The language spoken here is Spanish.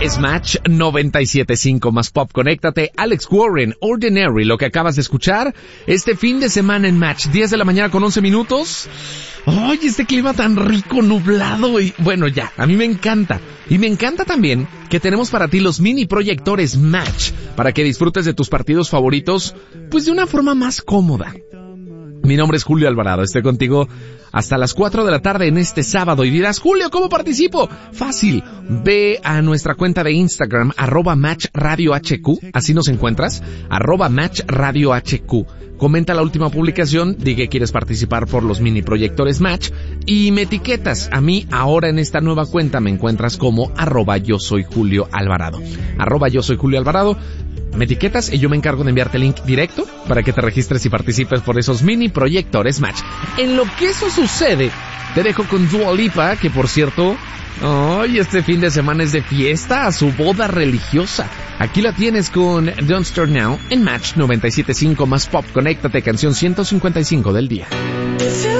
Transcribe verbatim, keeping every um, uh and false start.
es Match noventa y siete punto cinco más Pop. Conéctate. Alex Warren, Ordinary, lo que acabas de escuchar. Este fin de semana en Match, diez de la mañana con once minutos. ¡Ay, este clima tan rico, nublado! Y bueno, ya, a mí me encanta. Y me encanta también que tenemos para ti los mini proyectores Match, para que disfrutes de tus partidos favoritos, pues de una forma más cómoda. Mi nombre es Julio Alvarado, estoy contigo hasta las cuatro de la tarde en este sábado y dirás, Julio, ¿cómo participo? Fácil, ve a nuestra cuenta de Instagram, arroba Match Radio H Q, así nos encuentras, arroba Match Radio H Q. Comenta la última publicación, di que quieres participar por los mini proyectores Match y me etiquetas. A mí ahora en esta nueva cuenta me encuentras como arroba yo soy Julio Alvarado, arroba yo soy Julio Alvarado. Me etiquetas y yo me encargo de enviarte el link directo para que te registres y participes por esos mini proyectores Match. En lo que eso sucede, te dejo con Dua Lipa, que por cierto, ay, este fin de semana es de fiesta a su boda religiosa. Aquí la tienes con Don't Start Now en Match noventa y siete punto cinco más Pop. Conéctate, canción ciento cincuenta y cinco del día.